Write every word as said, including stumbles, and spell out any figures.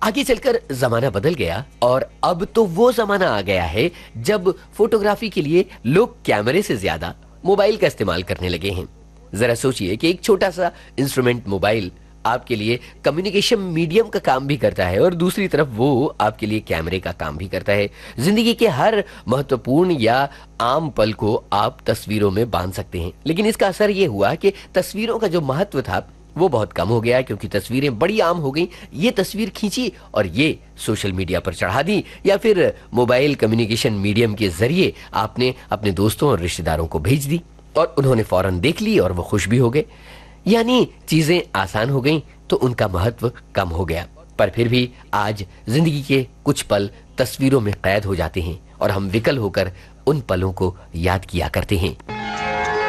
आगे चलकर जमाना बदल गया और अब तो वो जमाना आ गया है जब फोटोग्राफी के लिए लोग कैमरे से ज्यादा मोबाइल का इस्तेमाल करने लगे हैं। जरा सोचिए कि एक छोटा सा इंस्ट्रूमेंट मोबाइल आपके लिए कम्युनिकेशन मीडियम का काम भी करता है और दूसरी तरफ वो आपके लिए कैमरे का काम भी करता है। जिंदगी के हर महत्वपूर्ण या आम पल को आप तस्वीरों में बांध सकते हैं, लेकिन इसका असर ये हुआ कि तस्वीरों का जो महत्व था वो बहुत कम हो गया, क्योंकि तस्वीरें बड़ी आम हो गई। ये तस्वीर खींची और ये सोशल मीडिया पर चढ़ा दी, या फिर मोबाइल कम्युनिकेशन मीडियम के जरिए आपने अपने दोस्तों और रिश्तेदारों को भेज दी और उन्होंने फौरन देख ली और वो खुश भी हो गए। यानी चीजें आसान हो गईं तो उनका महत्व कम हो गया। पर फिर भी आज जिंदगी के कुछ पल तस्वीरों में कैद हो जाते हैं और हम विकल होकर उन पलों को याद किया करते हैं।